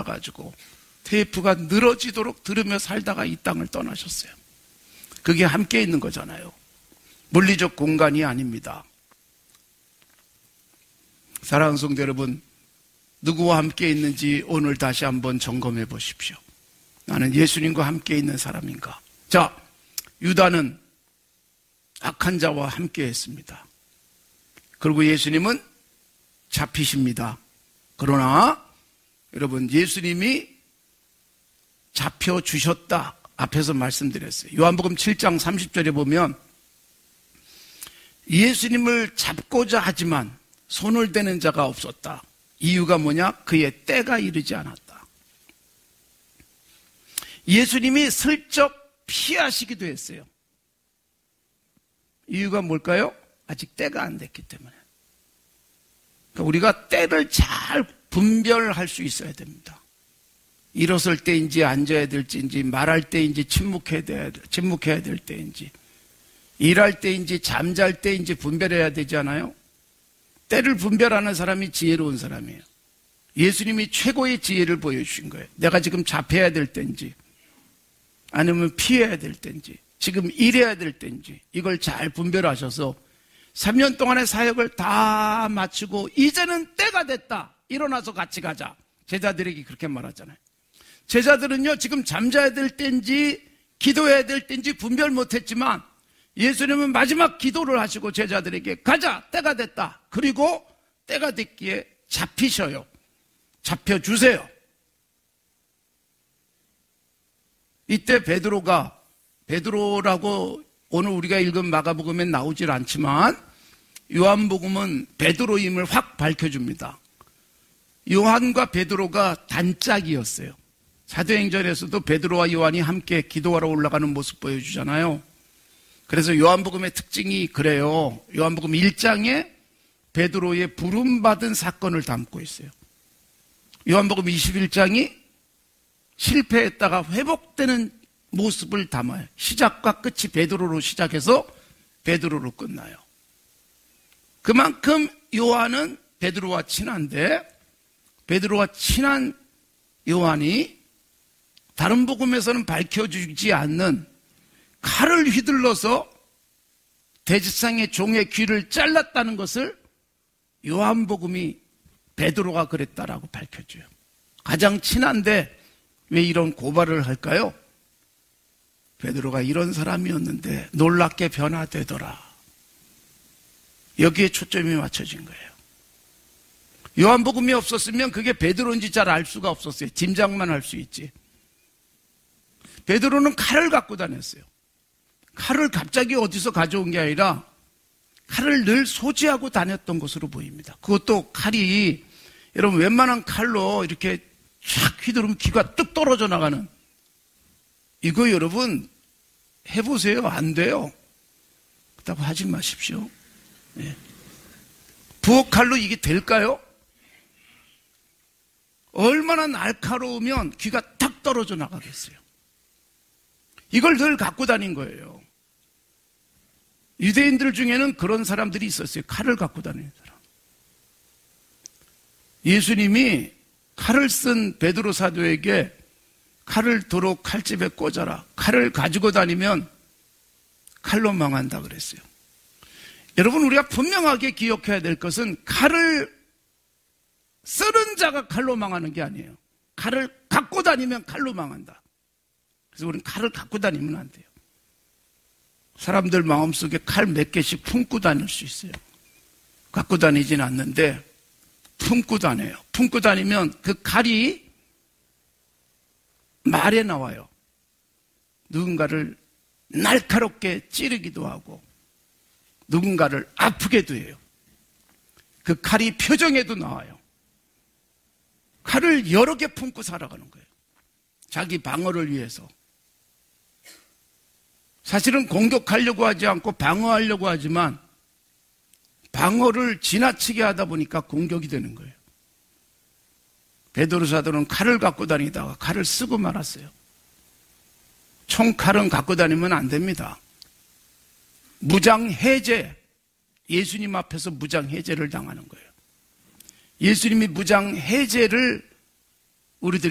받아가지고 테이프가 늘어지도록 들으며 살다가 이 땅을 떠나셨어요. 그게 함께 있는 거잖아요. 물리적 공간이 아닙니다. 사랑하는 성도 여러분, 누구와 함께 있는지 오늘 다시 한번 점검해 보십시오. 나는 예수님과 함께 있는 사람인가? 자, 유다는 악한 자와 함께 했습니다. 그리고 예수님은 잡히십니다. 그러나 여러분, 예수님이 잡혀주셨다. 앞에서 말씀드렸어요. 요한복음 7장 30절에 보면 예수님을 잡고자 하지만 손을 대는 자가 없었다. 이유가 뭐냐? 그의 때가 이르지 않았다. 예수님이 슬쩍 피하시기도 했어요. 이유가 뭘까요? 아직 때가 안 됐기 때문에. 그러니까 우리가 때를 잘 분별할 수 있어야 됩니다. 일어설 때인지 앉아야 될지인지 말할 때인지 침묵해야 될 때인지 일할 때인지 잠잘 때인지 분별해야 되지 않아요? 때를 분별하는 사람이 지혜로운 사람이에요. 예수님이 최고의 지혜를 보여주신 거예요. 내가 지금 잡혀야 될 때인지 아니면 피해야 될 때인지 지금 일해야 될 때인지 이걸 잘 분별하셔서 3년 동안의 사역을 다 마치고 이제는 때가 됐다. 일어나서 같이 가자. 제자들에게 그렇게 말하잖아요. 제자들은요, 지금 잠자야 될 때인지 기도해야 될 때인지 분별 못했지만 예수님은 마지막 기도를 하시고 제자들에게 가자, 때가 됐다. 그리고 때가 됐기에 잡히셔요. 잡혀주세요. 이때 베드로라고 오늘 우리가 읽은 마가복음엔 나오질 않지만 요한복음은 베드로임을 확 밝혀줍니다. 요한과 베드로가 단짝이었어요. 사도행전에서도 베드로와 요한이 함께 기도하러 올라가는 모습 보여주잖아요. 그래서 요한복음의 특징이 그래요. 요한복음 1장에 베드로의 부름받은 사건을 담고 있어요. 요한복음 21장이 실패했다가 회복되는 모습을 담아요. 시작과 끝이 베드로로 시작해서 베드로로 끝나요. 그만큼 요한은 베드로와 친한데 베드로와 친한 요한이 다른 복음에서는 밝혀주지 않는 칼을 휘둘러서 대제사장의 종의 귀를 잘랐다는 것을 요한복음이 베드로가 그랬다라고 밝혀줘요. 가장 친한데 왜 이런 고발을 할까요? 베드로가 이런 사람이었는데 놀랍게 변화되더라. 여기에 초점이 맞춰진 거예요. 요한복음이 없었으면 그게 베드로인지 잘 알 수가 없었어요. 짐작만 할 수 있지. 베드로는 칼을 갖고 다녔어요. 칼을 갑자기 어디서 가져온 게 아니라 칼을 늘 소지하고 다녔던 것으로 보입니다. 그것도 칼이 여러분 웬만한 칼로 이렇게 쫙 휘두르면 귀가 뚝 떨어져 나가는 이거 여러분 해보세요. 안 돼요. 그렇다고 하지 마십시오. 네. 부엌칼로 이게 될까요? 얼마나 날카로우면 귀가 탁 떨어져 나가겠어요. 이걸 늘 갖고 다닌 거예요. 유대인들 중에는 그런 사람들이 있었어요. 칼을 갖고 다니는 사람. 예수님이 칼을 쓴 베드로 사도에게 칼을 도로 칼집에 꽂아라. 칼을 가지고 다니면 칼로 망한다 그랬어요. 여러분 우리가 분명하게 기억해야 될 것은 칼을 쓰는 자가 칼로 망하는 게 아니에요. 칼을 갖고 다니면 칼로 망한다. 그래서 우리는 칼을 갖고 다니면 안 돼요. 사람들 마음속에 칼 몇 개씩 품고 다닐 수 있어요. 갖고 다니진 않는데 품고 다녀요. 품고 다니면 그 칼이 말에 나와요. 누군가를 날카롭게 찌르기도 하고 누군가를 아프게도 해요. 그 칼이 표정에도 나와요. 칼을 여러 개 품고 살아가는 거예요. 자기 방어를 위해서. 사실은 공격하려고 하지 않고 방어하려고 하지만 방어를 지나치게 하다 보니까 공격이 되는 거예요. 베드로 사도는 칼을 갖고 다니다가 칼을 쓰고 말았어요. 총칼은 갖고 다니면 안 됩니다. 무장해제, 예수님 앞에서 무장해제를 당하는 거예요. 예수님이 무장해제를 우리들이